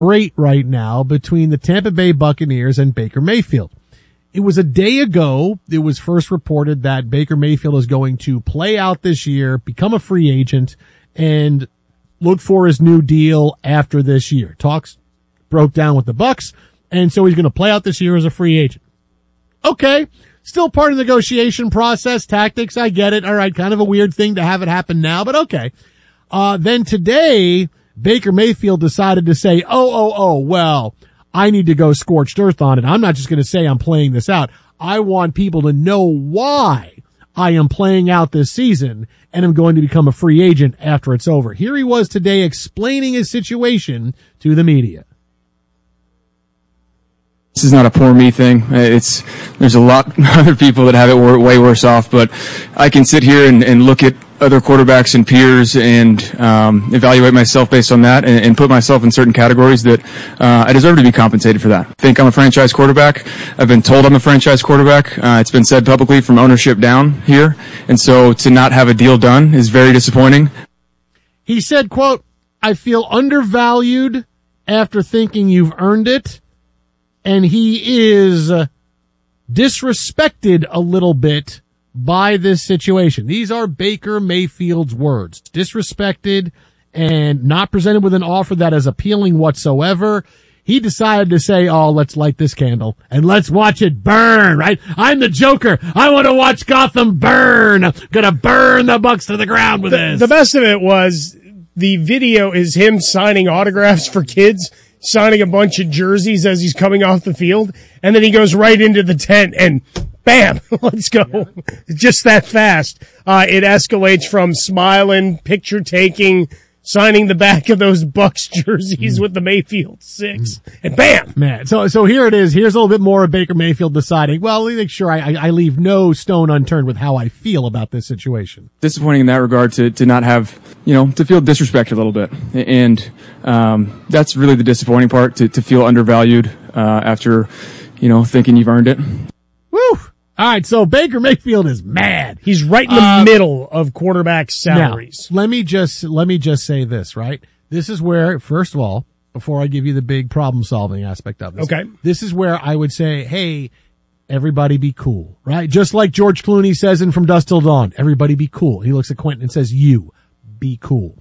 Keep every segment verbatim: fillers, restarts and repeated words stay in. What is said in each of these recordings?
great right now between the Tampa Bay Buccaneers and Baker Mayfield. It was a day ago, it was first reported that Baker Mayfield is going to play out this year, become a free agent, and look for his new deal after this year. Talks broke down with the Bucs, and so he's going to play out this year as a free agent. Okay, still part of the negotiation process, tactics, I get it. All right, kind of a weird thing to have it happen now, but okay. Uh, then today, Baker Mayfield decided to say, oh, oh, oh, well, I need to go scorched earth on it. I'm not just going to say I'm playing this out. I want people to know why I am playing out this season and I'm going to become a free agent after it's over. Here he was today explaining his situation to the media. This is not a poor me thing. It's, there's a lot of other people that have it way worse off, but I can sit here and, and look at other quarterbacks and peers and um, evaluate myself based on that and, and put myself in certain categories that uh, I deserve to be compensated for that. I think I'm a franchise quarterback. I've been told I'm a franchise quarterback. Uh, it's been said publicly from ownership down here, and so to not have a deal done is very disappointing. He said, quote, I feel undervalued after thinking you've earned it, and he is uh, disrespected a little bit by this situation. These are Baker Mayfield's words. Disrespected and not presented with an offer that is appealing whatsoever. He decided to say, oh, let's light this candle and let's watch it burn, right? I'm the Joker. I want to watch Gotham burn. I'm gonna burn the Bucs to the ground with the, this. The best of it was the video is him signing autographs for kids, signing a bunch of jerseys as he's coming off the field, and then he goes right into the tent and bam, let's go. Yeah. Just that fast. Uh, it escalates from smiling, picture taking, signing the back of those Bucs jerseys mm. with the Mayfield six, mm. and bam. Man, so, so here it is. Here's a little bit more of Baker Mayfield deciding, well, let me make sure I, I leave no stone unturned with how I feel about this situation. Disappointing in that regard to, to not have, you know, to feel disrespected a little bit. And, um, that's really the disappointing part, to, to feel undervalued, uh, after, you know, thinking you've earned it. Woo! All right, so Baker Mayfield is mad. He's right in the uh, middle of quarterback salaries. Now, let me just let me just say this, right? This is where, first of all, before I give you the big problem-solving aspect of this, okay, this is where I would say, hey, everybody be cool, right? Just like George Clooney says in From Dusk Till Dawn, everybody be cool. He looks at Quentin and says, you, be cool.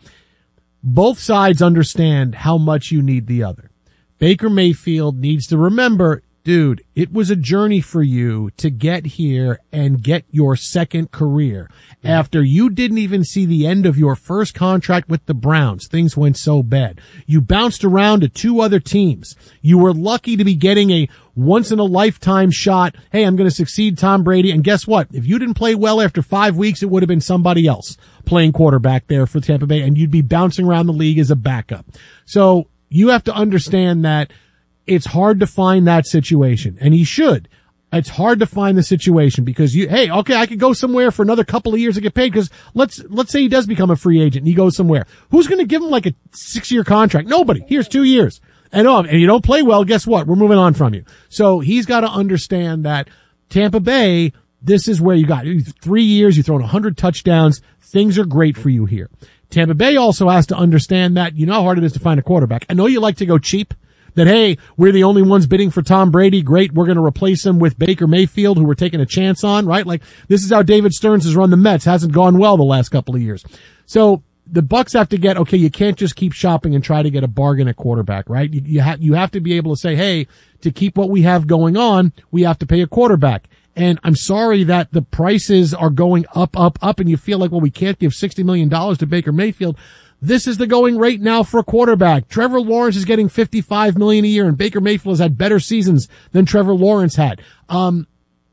Both sides understand how much you need the other. Baker Mayfield needs to remember, dude, it was a journey for you to get here and get your second career. After you didn't even see the end of your first contract with the Browns, things went so bad. You bounced around to two other teams. You were lucky to be getting a once-in-a-lifetime shot. Hey, I'm going to succeed Tom Brady. And guess what? If you didn't play well after five weeks, it would have been somebody else playing quarterback there for Tampa Bay, and you'd be bouncing around the league as a backup. So you have to understand that it's hard to find that situation, and he should. It's hard to find the situation because you, hey, okay, I could go somewhere for another couple of years to get paid because let's, let's say he does become a free agent and he goes somewhere. Who's going to give him like a six year contract? Nobody. Here's two years. And oh, and you don't play well, guess what? We're moving on from you. So he's got to understand that Tampa Bay, this is where you got three years, you've thrown a hundred touchdowns. Things are great for you here. Tampa Bay also has to understand that you know how hard it is to find a quarterback. I know you like to go cheap. That, hey, we're the only ones bidding for Tom Brady. Great. We're going to replace him with Baker Mayfield, who we're taking a chance on, right? Like, this is how David Stearns has run the Mets. Hasn't gone well the last couple of years. So the Bucs have to get, okay, you can't just keep shopping and try to get a bargain at quarterback, right? You, you have, you have to be able to say, hey, to keep what we have going on, we have to pay a quarterback. And I'm sorry that the prices are going up, up, up, and you feel like, well, we can't give sixty million dollars to Baker Mayfield. This is the going rate now for a quarterback. Trevor Lawrence is getting fifty-five million dollars a year, and Baker Mayfield has had better seasons than Trevor Lawrence had. Um,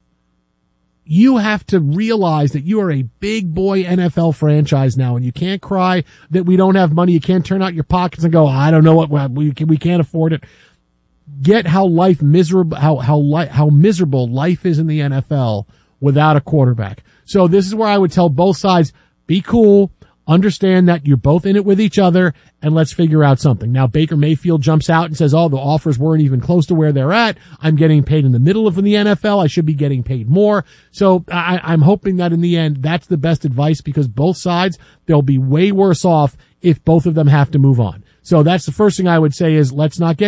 you have to realize that you are a big boy N F L franchise now, and you can't cry that we don't have money. You can't turn out your pockets and go, I don't know what, we, can, we can't afford it. Get how life miserable, how, how, li- how miserable life is in the N F L without a quarterback. So this is where I would tell both sides, be cool. Understand that you're both in it with each other, and let's figure out something. Now, Baker Mayfield jumps out and says, oh, the offers weren't even close to where they're at. I'm getting paid in the middle of the N F L. I should be getting paid more. So I, I'm hoping that in the end, that's the best advice because both sides, they'll be way worse off if both of them have to move on. So that's the first thing I would say is let's not get